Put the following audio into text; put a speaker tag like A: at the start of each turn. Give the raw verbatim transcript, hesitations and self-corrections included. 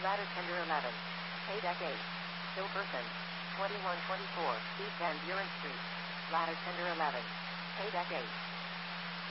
A: Ladder tender eleven. Pay deck eight. Still person. twenty-one twenty-four, East End Buren Street. Ladder tender eleven. Pay deck eight.